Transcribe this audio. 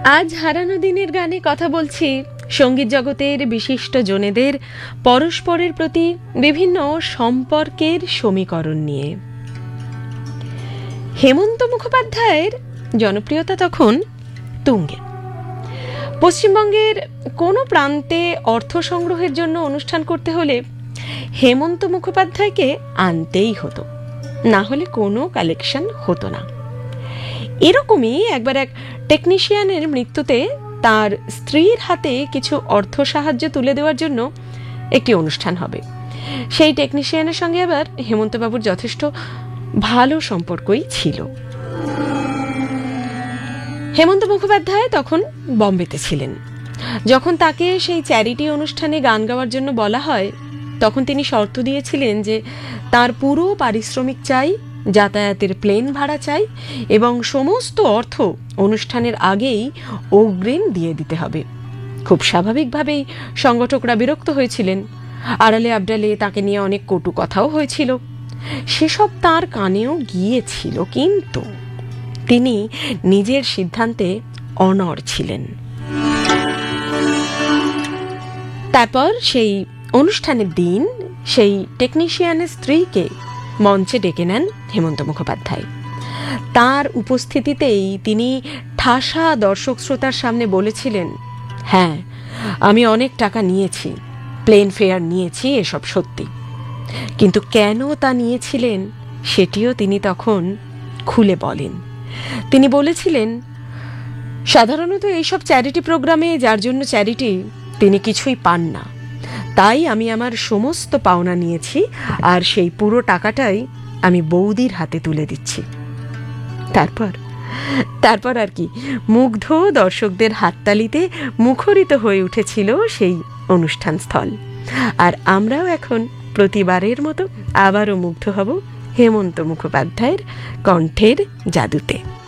আজ হারানো দিনের গানে কথা বলছি সঙ্গীত জগতের বিশিষ্ট জনেদের পরস্পরের প্রতি বিভিন্ন সম্পর্কের সমীকরণ নিয়ে। হেমন্ত মুখোপাধ্যায়ের জনপ্রিয়তা তখন তুঙ্গে। পশ্চিমবঙ্গের কোনো প্রান্তে অর্থ সংগ্রহের জন্য অনুষ্ঠান করতে হলে হেমন্ত মুখোপাধ্যায়কে আনতেই হতো, না হলে কোনো কালেকশন হতো না। এরকমই একবার এক টেকনিশিয়ানের মৃত্যুতে তার স্ত্রীর হাতে কিছু অর্থ সাহায্য তুলে দেওয়ার জন্য একটি অনুষ্ঠান হবে। সেই টেকনিশিয়ানের সঙ্গে আবার হেমন্তবাবুর যথেষ্ট ভালো সম্পর্কই ছিল। হেমন্ত মুখোপাধ্যায় তখন বম্বেতে ছিলেন। যখন তাকে সেই চ্যারিটি অনুষ্ঠানে গান গাওয়ার জন্য বলা হয়, তখন তিনি শর্ত দিয়েছিলেন যে তার পুরো পারিশ্রমিক চাই, যাতায়াতের প্লেন ভাড়া চাই এবং সমস্ত অর্থ অনুষ্ঠানের আগেই অগ্রিম দিয়ে দিতে হবে। খুব স্বাভাবিকভাবেই সংগঠকরা বিরক্ত হয়েছিলেন। আড়ালে আবডালে তাকে নিয়ে অনেক কটু কথাও হয়েছিল। সেসব তার কানেও গিয়েছিল, কিন্তু তিনি নিজের সিদ্ধান্তে অনড় ছিলেন। তারপর সেই অনুষ্ঠানের দিন সেই টেকনিশিয়ানের স্ত্রীকে মঞ্চে ডেকে নেন হেমন্ত মুখোপাধ্যায়। তার উপস্থিতিতেই তিনি ঠাসা দর্শক শ্রোতার সামনে বলেছিলেন, হ্যাঁ, আমি অনেক টাকা নিয়েছি, প্লেন ফেয়ার নিয়েছি, এসব সত্যি, কিন্তু কেন তা নিয়েছিলেন সেটিও তিনি তখন খুলে বলেন। তিনি বলেছিলেন, সাধারণত এইসব চ্যারিটি প্রোগ্রামে যার জন্য চ্যারিটি তিনি কিছুই পান না, তাই আমি আমার সমস্ত পাওনা নিয়েছি আর সেই পুরো টাকাটাই আমি বৌদির হাতে তুলে দিচ্ছি। তারপর আর কি, মুগ্ধ দর্শকদের হাততালিতে মুখরিত হয়ে উঠেছিল সেই অনুষ্ঠান স্থল। আর আমরাও এখন প্রতিবারের মতো আবারও মুগ্ধ হব হেমন্ত মুখোপাধ্যায়ের কণ্ঠের জাদুতে।